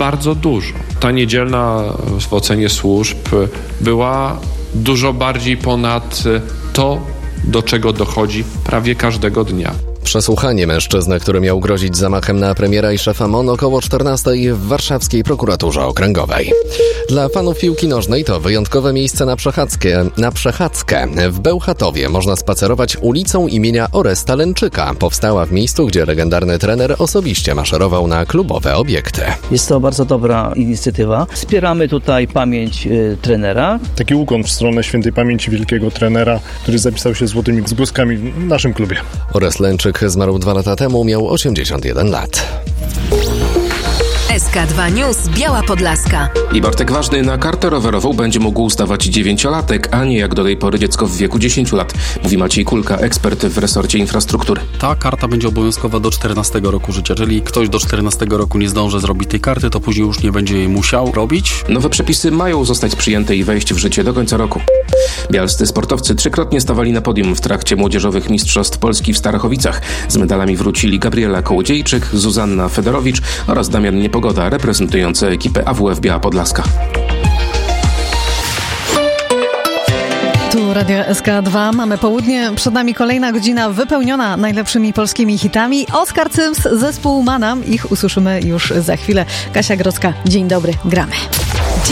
bardzo dużo. Ta niedzielna w ocenie służb była dużo bardziej ponad to, do czego dochodzi prawie każdego dnia. Przesłuchanie mężczyzny, który miał grozić zamachem na premiera i szefa MON, około 14:00 w warszawskiej prokuraturze okręgowej. Dla fanów piłki nożnej to wyjątkowe miejsce na przechadzkę. W Bełchatowie można spacerować ulicą imienia Oresta Lęczyka. Powstała w miejscu, gdzie legendarny trener osobiście maszerował na klubowe obiekty. Jest to bardzo dobra inicjatywa. Wspieramy tutaj pamięć trenera. Taki ukłon w stronę świętej pamięci wielkiego trenera, który zapisał się złotymi zgłoskami w naszym klubie. Orest Lęczyk zmarł 2 lata temu, miał 81 lat. SK2 News Biała Podlaska. I Bartek Ważny na kartę rowerową będzie mógł zdawać 9-latek, a nie jak do tej pory dziecko w wieku 10 lat, mówi Maciej Kulka, ekspert w resorcie infrastruktury. Ta karta będzie obowiązkowa do 14 roku życia. Jeżeli ktoś do 14 roku nie zdąży zrobić tej karty, to później już nie będzie jej musiał robić. Nowe przepisy mają zostać przyjęte i wejść w życie do końca roku. Bialscy sportowcy 3-krotnie stawali na podium w trakcie młodzieżowych mistrzostw Polski w Starachowicach. Z medalami wrócili Gabriela Kołodziejczyk, Zuzanna Federowicz oraz Damian Niepogoda, reprezentujące ekipę AWF Biała Podlaska. Tu Radio SK2, mamy południe, przed nami kolejna godzina wypełniona najlepszymi polskimi hitami. Oskar Cyms, zespół Manam, ich usłyszymy już za chwilę. Kasia Grodzka, dzień dobry, gramy.